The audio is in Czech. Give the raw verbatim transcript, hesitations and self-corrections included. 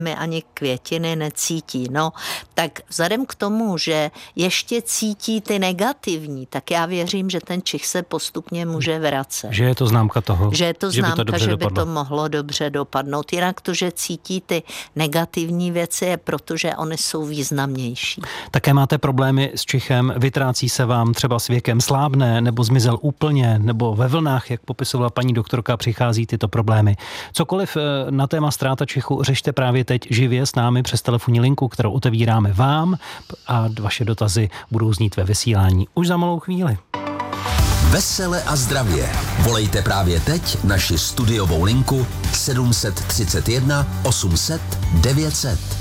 mi ani květiny necítí. No, tak vzhledem k tomu, že ještě cítí ty negativní, tak já věřím, že ten čich se postupně může vracet. Že je to známka toho, že je to že známka, by to, že by dopadlo. to mohlo dobře dopadnout. Jinak to, že cítí ty negativní věci, je proto, že oni jsou významnější. Také máte problémy s čichem, vytrácí se vám třeba s věkem, slábne, nebo zmizel úplně, nebo ve vlnách, jak popisovala paní doktorka, přichází tyto problémy. Cokoliv na téma ztráta čichu řešte právě teď živě s námi přes telefonní linku, kterou otevíráme vám, a vaše dotazy budou znít ve vysílání už za malou chvíli. Vesele a zdravě. Volejte právě teď naši studiovou linku sedm set třicet jedna osm set devět set.